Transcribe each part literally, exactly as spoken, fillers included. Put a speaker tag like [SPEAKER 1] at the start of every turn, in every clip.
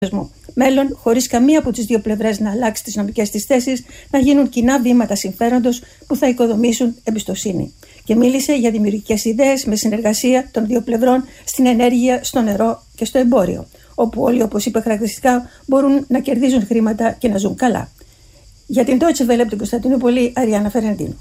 [SPEAKER 1] Μέλλον, χωρίς καμία από τις δύο πλευρές να αλλάξει τις νομικές της θέσεις, να γίνουν κοινά βήματα συμφέροντος που θα οικοδομήσουν εμπιστοσύνη. Και μίλησε για δημιουργικές ιδέες με συνεργασία των δύο πλευρών στην ενέργεια, στο νερό και στο εμπόριο, όπου όλοι, όπως είπε χαρακτηριστικά, μπορούν να κερδίζουν χρήματα και να ζουν καλά. Για την Deutsche Welle από την Κωνσταντινούπολη, Αριάννα Φερεντίνου.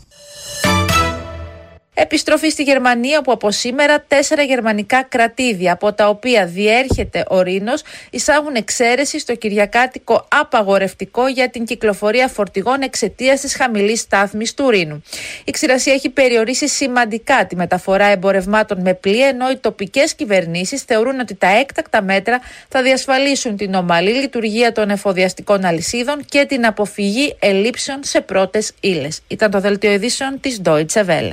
[SPEAKER 2] Επιστροφή στη Γερμανία, όπου από σήμερα τέσσερα γερμανικά κρατήδια, από τα οποία διέρχεται ο Ρήνος, εισάγουν εξαίρεση στο κυριακάτικο απαγορευτικό για την κυκλοφορία φορτηγών εξαιτίας της χαμηλής στάθμης του Ρήνου. Η ξηρασία έχει περιορίσει σημαντικά τη μεταφορά εμπορευμάτων με πλοία, ενώ οι τοπικές κυβερνήσεις θεωρούν ότι τα έκτακτα μέτρα θα διασφαλίσουν την ομαλή λειτουργία των εφοδιαστικών αλυσίδων και την αποφυγή ελλείψεων σε πρώτες ύλες. Ήταν το δελτίο ειδήσεων της Deutsche Welle.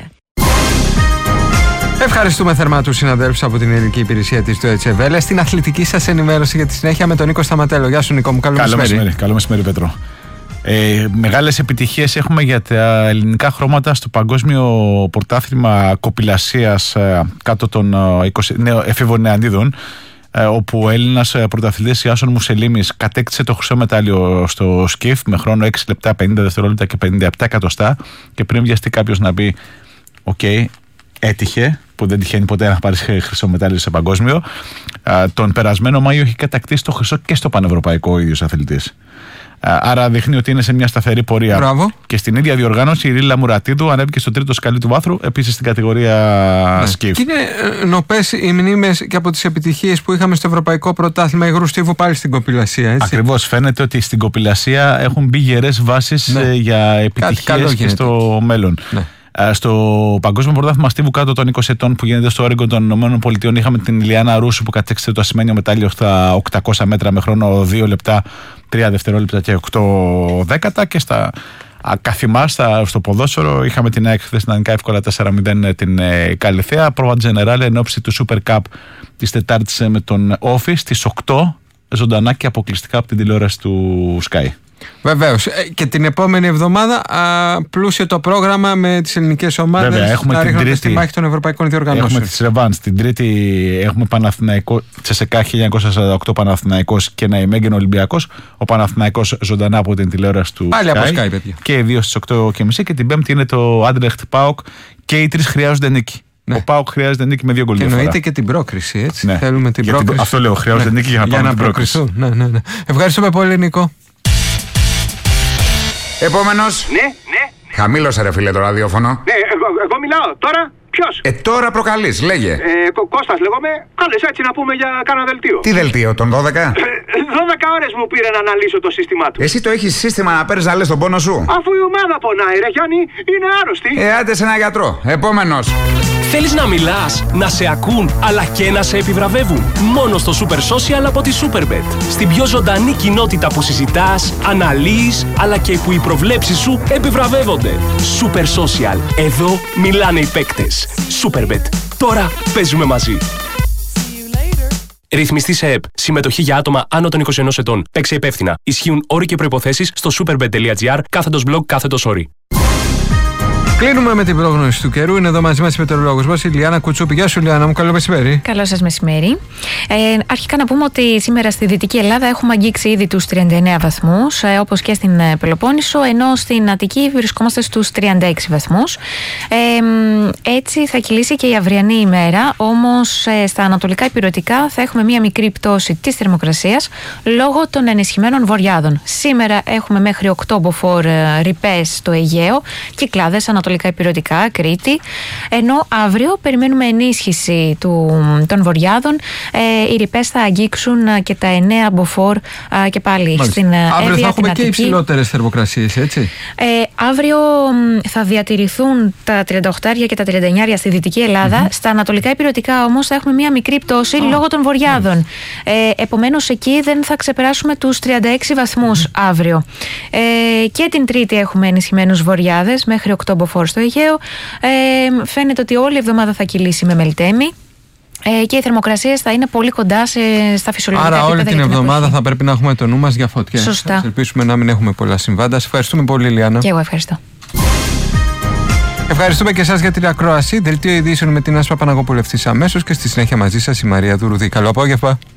[SPEAKER 3] Ευχαριστούμε θερμά τους συναδέλφους από την ελληνική υπηρεσία της Deutsche Welle. Στην αθλητική σας ενημέρωση για τη συνέχεια με τον Νίκο Σταματέλο. Γεια σου, Νίκο μου, καλό,
[SPEAKER 4] καλό
[SPEAKER 3] μεσημέρι.
[SPEAKER 4] Καλό μεσημέρι, Πέτρο. Ε, μεγάλες επιτυχίες έχουμε για τα ελληνικά χρώματα στο Παγκόσμιο Πρωτάθλημα Κοπηλασίας ε, κάτω των ε, είκοσι νέο, εφήβων νεανίδων, ε, όπου ο Έλληνας πρωταθλητής Ιάσον Μουσελίμης κατέκτησε το χρυσό μετάλλιο στο σκιφ με χρόνο έξι λεπτά πενήντα δευτερόλεπτα και πενήντα επτά εκατοστά. Και πριν βιαστεί κάποιος να πει «ΟΚ, okay, έτυχε», που δεν τυχαίνει ποτέ να πάρει χρυσό μετάλλιο σε παγκόσμιο. Τον περασμένο Μάιο έχει κατακτήσει το χρυσό και στο πανευρωπαϊκό ο ίδιος αθλητής. Άρα δείχνει ότι είναι σε μια σταθερή πορεία.
[SPEAKER 3] Μπράβο.
[SPEAKER 4] Και στην ίδια διοργάνωση η Ρίλα Μουρατίδου ανέβηκε στο τρίτο σκαλί του βάθρου, επίσης στην κατηγορία ναι. σκιφ.
[SPEAKER 3] Και είναι νοπές οι μνήμες και από τις επιτυχίες που είχαμε στο Ευρωπαϊκό Πρωτάθλημα υγρού στίβου πάλι στην κοπηλασία. Έτσι.
[SPEAKER 4] Ακριβώς. Φαίνεται ότι στην κοπηλασία έχουν μπει γερές βάσεις ναι. για επιτυχίες και στο μέλλον. Ναι. Στο Παγκόσμιο Πρωτάθλημα στίβου κάτω των είκοσι ετών που γίνεται στο Όρεγκον των ΗΠΑ, είχαμε την Ιλιάνα Ρούσου που κατέκτησε το ασημένιο μετάλλιο στα οκτακόσια μέτρα με χρόνο δύο λεπτά τρία δευτερόλεπτα και οκτώ δέκατα. Και στα καθημά, στο ποδόσφαιρο, είχαμε την ΑΕΚ χθες να νικάει εύκολα τέσσερα μηδέν την Καλυθέα. Πρόβα Τζενεράλ εν ώψη του Super Cup της Τετάρτης με τον Όφη στις οκτώ, ζωντανά και αποκλειστικά από την τηλεόραση του Sky.
[SPEAKER 3] Βεβαίως. Και την επόμενη εβδομάδα α, πλούσιο το πρόγραμμα με τις ελληνικές ομάδες.
[SPEAKER 4] Βέβαια, έχουμε
[SPEAKER 3] να
[SPEAKER 4] την
[SPEAKER 3] ρίχνονται
[SPEAKER 4] τρίτη,
[SPEAKER 3] στη μάχη των ευρωπαϊκών διοργανώσεων.
[SPEAKER 4] Έχουμε τις ρεβάνς. Την Τρίτη έχουμε Παναθηναϊκό, Τσεσεκά χίλια εννιακόσια σαράντα οκτώ Παναθηναϊκός και Ναϊμέγγεν Ολυμπιακός. Ο Παναθηναϊκός ζωντανά από την τηλεόραση του
[SPEAKER 3] πάλι
[SPEAKER 4] Sky.
[SPEAKER 3] Από Sky, παιδιά.
[SPEAKER 4] Και οι δύο στις οκτώ και μισή. Και την Πέμπτη είναι το Άντρεχτ ΠΑΟΚ και οι τρεις χρειάζονται νίκη. Ναι. Ο ΠΑΟΚ χρειάζεται νίκη με δύο γκολ.
[SPEAKER 3] Και εννοείται και την πρόκριση, έτσι.
[SPEAKER 4] Ναι.
[SPEAKER 3] Θέλουμε την
[SPEAKER 4] για
[SPEAKER 3] πρόκριση.
[SPEAKER 4] Την... Αυτό λέω, χρειάζεται
[SPEAKER 3] ναι.
[SPEAKER 4] νίκη για να πάμε την πρόκριση.
[SPEAKER 3] Ναι, ναι, ναι. Ευχαριστούμε πολύ, Νίκο.
[SPEAKER 5] Επόμενος.
[SPEAKER 6] Ναι, ναι.
[SPEAKER 5] Χαμήλωσε ρε φίλε το ραδιόφωνο.
[SPEAKER 6] Ναι, εγώ, εγώ μιλάω. Τώρα ποιος?
[SPEAKER 5] Ε, τώρα προκαλείς, λέγε.
[SPEAKER 6] Ε, Κώστας λέγομαι. Κάλες έτσι να πούμε για κάνα δελτίο.
[SPEAKER 5] Τι δελτίο, τον δώδεκα?
[SPEAKER 6] δώδεκα ώρες μου πήρε να αναλύσω το σύστημά του.
[SPEAKER 5] Εσύ το έχεις σύστημα να παίρνεις να λες τον πόνο σου?
[SPEAKER 6] Αφού η ομάδα πονάει ρε Γιάννη, είναι άρρωστη.
[SPEAKER 5] Ε, άντε σε ένα γιατρό. Επόμενος.
[SPEAKER 7] Θέλεις να μιλάς, να σε ακούν, αλλά και να σε επιβραβεύουν? Μόνο στο Super Social από τη Superbet. Στην πιο ζωντανή κοινότητα που συζητάς, αναλύεις, αλλά και που οι προβλέψεις σου επιβραβεύονται. Super Social. Εδώ μιλάνε οι παίκτες. Superbet. Τώρα παίζουμε μαζί. Ρυθμιστή σε ΕΠ. Συμμετοχή για άτομα άνω των είκοσι ενός ετών. Παίξε υπεύθυνα. Ισχύουν όροι και προϋποθέσεις στο superbet.gr κάθετος blog κάθετος όροι.
[SPEAKER 3] Κλείνουμε με την πρόγνωση του καιρού. Είναι εδώ μαζί μας η μετεωρολόγος μας, η Λιάννα Κουτσούπη. Γεια σου, Λιάννα μου, καλό μεσημέρι.
[SPEAKER 8] Καλό σας μεσημέρι. Ε, αρχικά να πούμε ότι σήμερα στη Δυτική Ελλάδα έχουμε αγγίξει ήδη τους τριάντα εννέα βαθμούς, ε, όπως και στην Πελοπόννησο, ενώ στην Αττική βρισκόμαστε στους τριάντα έξι βαθμούς. Ε, έτσι θα κυλήσει και η αυριανή ημέρα, όμως ε, στα ανατολικά ηπειρωτικά θα έχουμε μία μικρή πτώση της θερμοκρασίας λόγω των ενισχυμένων βορειάδων. Σήμερα έχουμε μέχρι οκτώ μποφόρ ε, ρηπές στο Αιγαίο, Κυκλάδες, ανατολικά ηπειρωτικά, Κρήτη, ενώ αύριο περιμένουμε ενίσχυση του, των βορειάδων. Ε, οι ρηπές θα αγγίξουν και τα εννέα μποφόρ ε, και πάλι. Μάλιστα. Στην Εύβοια,
[SPEAKER 3] αύριο θα έχουμε
[SPEAKER 8] την
[SPEAKER 3] και υψηλότερες θερμοκρασίες, έτσι.
[SPEAKER 8] Ε, αύριο θα διατηρηθούν τα τριάντα οκτώ και τα τριάντα εννέα στη Δυτική Ελλάδα. Mm-hmm. Στα ανατολικά ηπειρωτικά όμως θα έχουμε μία μικρή πτώση oh. λόγω των βορειάδων. Mm-hmm. Ε, επομένως εκεί δεν θα ξεπεράσουμε τους τριάντα έξι βαθμούς mm-hmm. αύριο. Ε, και την Τρίτη έχουμε ενισχυμένους βορειάδες μέχρι οκτώ μποφόρ στο Αιγαίο. Ε, φαίνεται ότι όλη η εβδομάδα θα κυλήσει με μελτέμι. Ε, και οι θερμοκρασίες θα είναι πολύ κοντά σε, στα φυσιολογικά
[SPEAKER 3] επίπεδα. Άρα όλη την εβδομάδα
[SPEAKER 8] εποχή.
[SPEAKER 3] Θα πρέπει να έχουμε το νου μας για φωτιές.
[SPEAKER 8] Σωστά.
[SPEAKER 3] Ας ελπίσουμε να μην έχουμε πολλά συμβάντα. Σε ευχαριστούμε πολύ, Λιάννα.
[SPEAKER 8] Και εγώ ευχαριστώ.
[SPEAKER 3] Ευχαριστούμε και εσάς για την ακρόαση. Δελτίο ειδήσεων με την Άσπα Παναγόπουλου ευθύς αμέσως και στη συνέχεια μαζί σας η Μαρία Δουρουδή. Καλό απόγευμα.